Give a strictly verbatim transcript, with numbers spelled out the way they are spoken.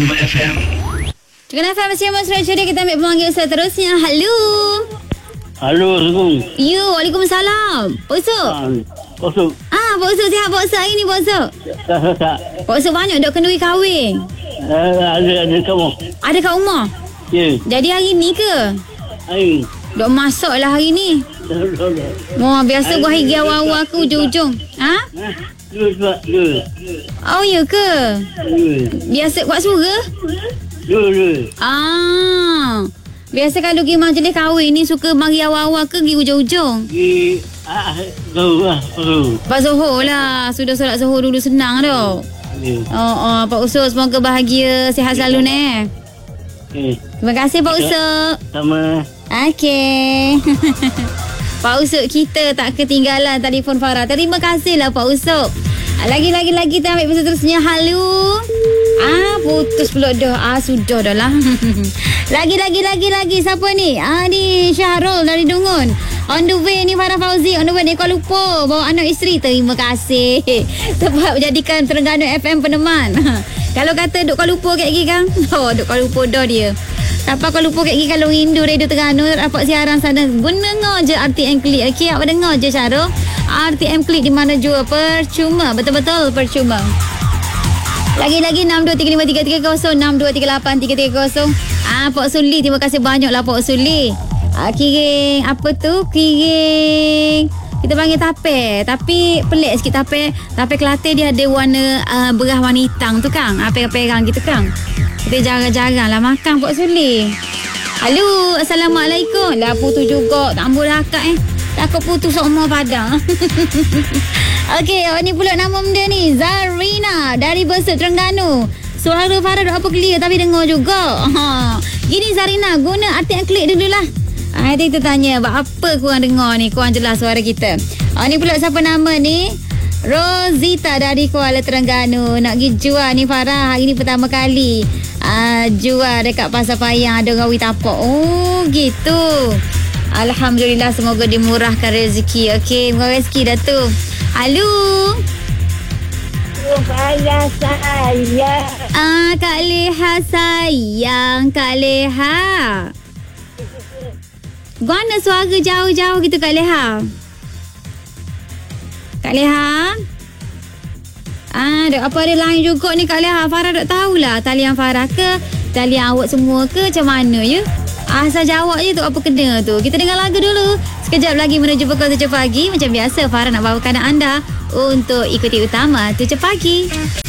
Terengganu F M. Terengganu F M Siaran Mesra Ceria. Kita ambil pemanggil seterusnya. Halo. Halo, Assalamualaikum. Ya, Waalaikumsalam. Pak Usop. Pak Usop. Ah, Pak Usop sihat Pak Usop hari ni Pak Usop? Tak, tak, tak. Pak Usop banyak dok kenduri kahwin. Uh, ada, ada kamu. Ada kat rumah? Ya. Yeah. Jadi hari ni ke? Hari. Dok masak lah hari ni. Wah, biasa gua hari awal-awal ke ujung-ujung. Ha? Dua sebab, dua. Oh, ya ke? Dua. Biasa buat suara? Dua, dua. Ah. Biasa kalau pergi majlis kahwin ni suka mari awal-awal ke pergi ujung-ujung? Pergi, ah, Zuhur lah, Zuhur. Pak Zuhur lah. Sudah solat Zuhur dulu senang dah. Ya. Oh, oh, Pak Usop semoga bahagia, sihat selalu ni. Okay. Terima kasih Pak Usop. Sama. Okey. Pak Usop kita tak ketinggalan telefon Farah. Terima kasihlah Pak Usop. Lagi-lagi lagi kita ambil pesan terusnya. Halo. Ah, putus pula dah. Ah, sudah dah lah. Lagi-lagi lagi lagi siapa ni? Ah, ni Syahrul dari Dungun. On the way ni Farah Fauzi. On the way ni Kuala Lumpur. Bawa anak isteri. Terima kasih. Sebab menjadikan Terengganu F M peneman. Kalau kata duk Kuala Lumpur kat gigi kan? Oh, duk Kuala Lumpur dah dia. Tanpa Kuala Lumpur kat gigi kalau rindu Radio Terengganu dapat siaran sana. Dengar je R T M Klik. Okey, awak dengar je Syahrul. R T M Klik di mana jua percuma. Betul-betul percuma. Lagi-lagi enam dua tiga lima tiga tiga kosong enam dua tiga lapan tiga tiga kosong. Ah, Pak Suli, terima kasih banyaklah Pak Suli. Ah, kiring apa tu? Kiring kita panggil tape, tapi pelik sikit tape. Tape Kelantan dia ada warna uh, berah warna hitam tu Kang. Apa perang gitu Kang. Kita jarang-jarang lah makan Pak Suli. Halo, Assalamualaikum. Lah putus juga, tak ambil rakat eh. Takut putus semua padang. Okey, awak ni pula nama benda ni Zarina dari Besut Terengganu. Suara Farah dah apa clear tapi dengar juga. Ha. Gini Zarina, guna R T M Klik dululah. Ah, kita tanya, buat apa korang dengar ni? Korang jelas suara kita. Ah, ni pula siapa nama ni? Rosita dari Kuala Terengganu. Nak pergi jual ni Farah. Hari ni pertama kali. Ah, jual dekat Pasar Payang ada gawi tapak. Oh, gitu. Alhamdulillah, semoga dimurahkan rezeki. Okey, murah rezeki dah tu. Halo. Saya sayang. Ah, Kak Leha sayang. Kak Leha. Mana suara jauh-jauh gitu Kak Leha? Kak Leha? Ah, ada apa ada lain juga ni Kak Leha? Farah tak tahulah talian Farah ke, talian awak semua ke, macam mana ya? Asal jawab je tu apa kena tu. Kita dengar lagu dulu. Sekejap lagi menuju pukul tujuh pagi. Macam biasa Farah nak bawakan anda untuk ikuti utama tujuh pagi.